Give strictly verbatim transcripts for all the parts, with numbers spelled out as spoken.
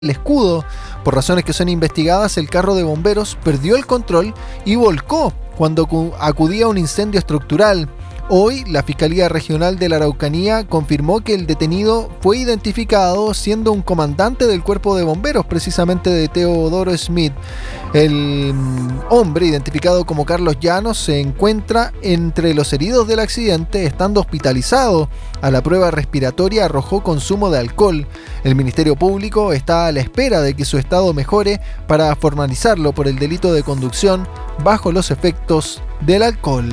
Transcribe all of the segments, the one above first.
El Escudo. Por razones que son investigadas, el carro de bomberos perdió el control y volcó cuando acudía a un incendio estructural. Hoy, la Fiscalía Regional de la Araucanía confirmó que el detenido fue identificado siendo un comandante del cuerpo de bomberos, precisamente de Teodoro Smith. El hombre, identificado como Carlos Llanos, se encuentra entre los heridos del accidente, estando hospitalizado. A la prueba respiratoria arrojó consumo de alcohol. El Ministerio Público está a la espera de que su estado mejore para formalizarlo por el delito de conducción bajo los efectos del alcohol.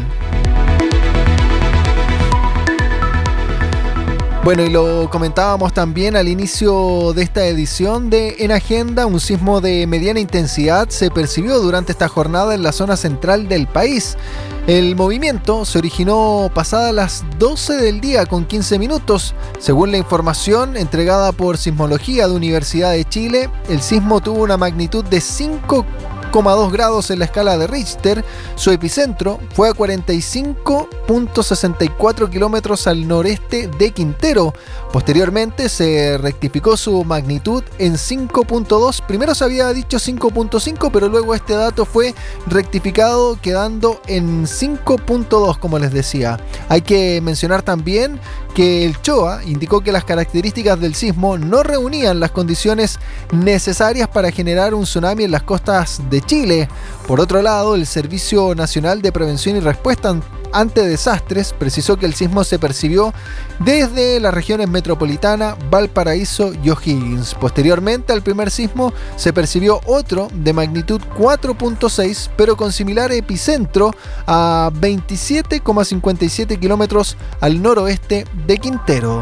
Bueno, y lo comentábamos también al inicio de esta edición de En Agenda, un sismo de mediana intensidad se percibió durante esta jornada en la zona central del país. El movimiento se originó pasadas las doce del día con quince minutos. Según la información entregada por Sismología de Universidad de Chile, el sismo tuvo una magnitud de cinco coma dos grados en la escala de Richter. Su epicentro fue a cuarenta y cinco punto sesenta y cuatro kilómetros al noreste de Quintero. Posteriormente se rectificó su magnitud en cinco punto dos. Primero se había dicho cinco punto cinco, pero luego este dato fue rectificado quedando en cinco punto dos, como les decía. Hay que mencionar también que el CHOA indicó que las características del sismo no reunían las condiciones necesarias para generar un tsunami en las costas de Chile. Por otro lado, el Servicio Nacional de Prevención y Respuesta ante Desastres precisó que el sismo se percibió desde las regiones metropolitana, Valparaíso y O'Higgins. Posteriormente al primer sismo se percibió otro de magnitud cuatro punto seis, pero con similar epicentro a veintisiete coma cincuenta y siete kilómetros al noroeste de Quintero.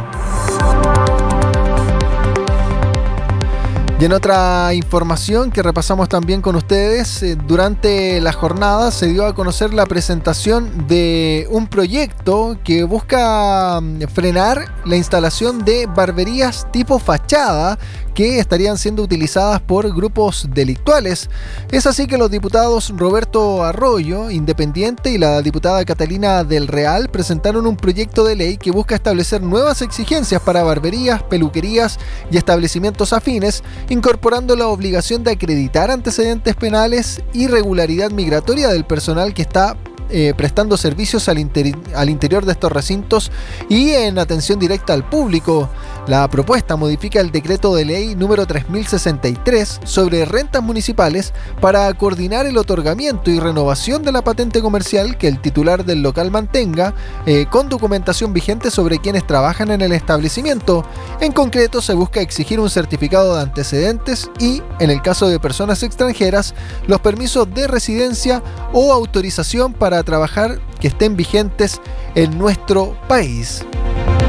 Y en otra información que repasamos también con ustedes, eh, durante la jornada se dio a conocer la presentación de un proyecto que busca frenar la instalación de barberías tipo fachada que estarían siendo utilizadas por grupos delictuales. Es así que los diputados Roberto Arroyo, independiente, y la diputada Catalina del Real presentaron un proyecto de ley que busca establecer nuevas exigencias para barberías, peluquerías y establecimientos afines, incorporando la obligación de acreditar antecedentes penales y regularidad migratoria del personal que está Eh, prestando servicios al, interi- al interior de estos recintos y en atención directa al público. La propuesta modifica el decreto de ley número tres mil sesenta y tres sobre rentas municipales para coordinar el otorgamiento y renovación de la patente comercial que el titular del local mantenga, eh, con documentación vigente sobre quienes trabajan en el establecimiento. En concreto, se busca exigir un certificado de antecedentes y, en el caso de personas extranjeras, los permisos de residencia o autorización para trabajar que estén vigentes en nuestro país.